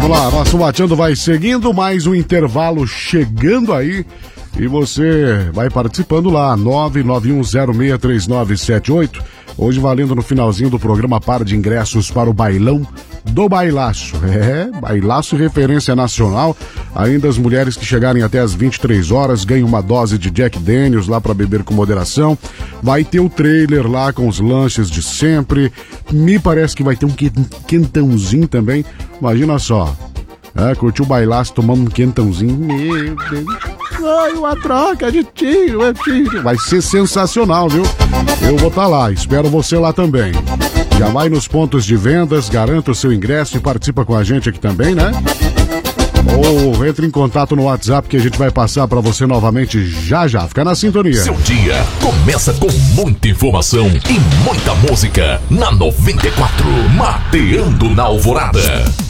lá, nosso Mateando vai seguindo, mais um intervalo chegando aí. E você vai participando lá, 991063978. Hoje valendo no finalzinho do programa par de ingressos para o bailão do Bailaço. Bailaço referência nacional. Ainda as mulheres que chegarem até as 23 horas ganham uma dose de Jack Daniels lá para beber com moderação. Vai ter o trailer lá com os lanches de sempre. Me parece que vai ter um quentãozinho também. Imagina só. Curtiu o Bailaço tomando um quentãozinho. Meu Deus. Ai, uma troca de tiro, é tiro. Vai ser sensacional, viu? Eu vou estar lá, espero você lá também. Já vai nos pontos de vendas, garanta o seu ingresso e participa com a gente aqui também, né? Ou entre em contato no WhatsApp que a gente vai passar pra você novamente já. Fica na sintonia. Seu dia começa com muita informação e muita música na 94, Mateando na Alvorada.